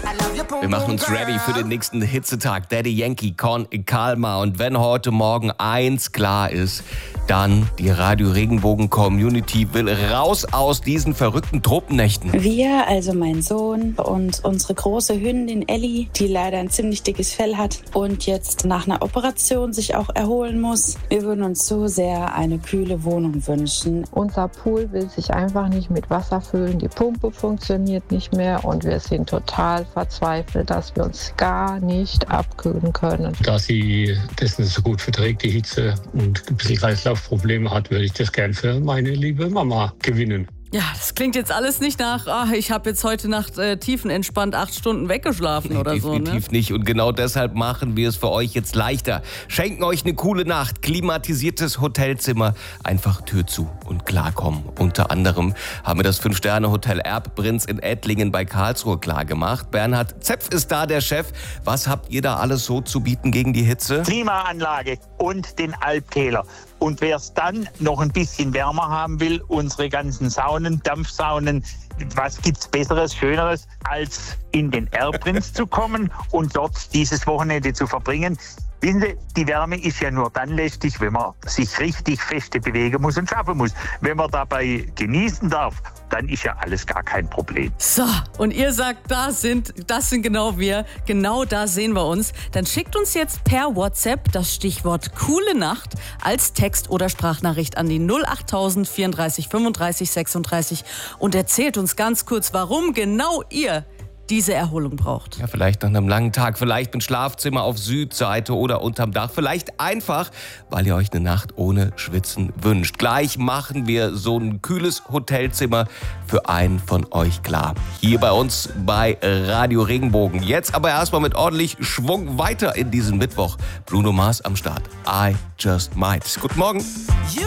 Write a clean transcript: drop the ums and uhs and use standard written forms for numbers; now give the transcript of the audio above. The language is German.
Wir machen uns ready für den nächsten Hitzetag. Daddy Yankee, Con Calma. Und wenn heute Morgen eins klar ist, dann die Radio Regenbogen Community will raus aus diesen verrückten Truppennächten. Wir, also mein Sohn und unsere große Hündin Ellie, die leider ein ziemlich dickes Fell hat und jetzt nach einer Operation sich auch erholen muss. Wir würden uns so sehr eine kühle Wohnung wünschen. Unser Pool will sich einfach nicht mit Wasser füllen, die Pumpe funktioniert nicht mehr und wir sind total verzweifelt, dass wir uns gar nicht abkühlen können. Da sie das nicht so gut verträgt, die Hitze, und ein bisschen Kreislaufprobleme hat, würde ich das gern für meine liebe Mama gewinnen. Ja, das klingt jetzt alles nicht nach, ich habe jetzt heute Nacht tiefenentspannt 8 Stunden weggeschlafen oder so. Definitiv nicht. Und genau deshalb machen wir es für euch jetzt leichter. Schenken euch eine coole Nacht, klimatisiertes Hotelzimmer, einfach Tür zu und klarkommen. Unter anderem haben wir das 5-Sterne-Hotel Erbprinz in Ettlingen bei Karlsruhe klargemacht. Bernhard Zepf ist da, der Chef. Was habt ihr da alles so zu bieten gegen die Hitze? Klimaanlage und den Alptäler. Und wer es dann noch ein bisschen wärmer haben will, unsere ganzen Saunen, Dampfsaunen, was gibt's Besseres, Schöneres, als in den Erbprinz zu kommen und dort dieses Wochenende zu verbringen? Wissen Sie, die Wärme ist ja nur dann lästig, wenn man sich richtig feste bewegen muss und schaffen muss. Wenn man dabei genießen darf, dann ist ja alles gar kein Problem. So, und ihr sagt, das sind genau wir. Genau da sehen wir uns. Dann schickt uns jetzt per WhatsApp das Stichwort Coole Nacht als Text oder Sprachnachricht an die 08000 34 35 36 und erzählt uns ganz kurz, warum genau ihr diese Erholung braucht. Ja, vielleicht nach einem langen Tag, vielleicht ein Schlafzimmer auf Südseite oder unterm Dach, vielleicht einfach, weil ihr euch eine Nacht ohne Schwitzen wünscht. Gleich machen wir so ein kühles Hotelzimmer für einen von euch klar. Hier bei uns bei Radio Regenbogen. Jetzt aber erstmal mit ordentlich Schwung weiter in diesen Mittwoch. Bruno Mars am Start. I Just Might. Guten Morgen.